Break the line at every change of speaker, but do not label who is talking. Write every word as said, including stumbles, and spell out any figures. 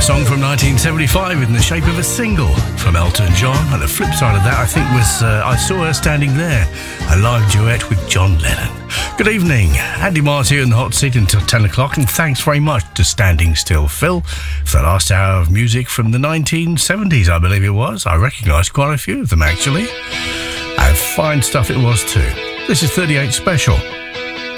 song from nineteen seventy-five in the shape of a single from Elton John. And the flip side of that, I think, was uh, I Saw Her Standing There, a live duet with John Lennon. Good evening. Andy Mars here in the hot seat until ten o'clock, and thanks very much to Standing Still Phil for the last hour of music from the nineteen seventies, I believe it was. I recognise quite a few of them, actually. And fine stuff it was too. This is thirty-eight Special.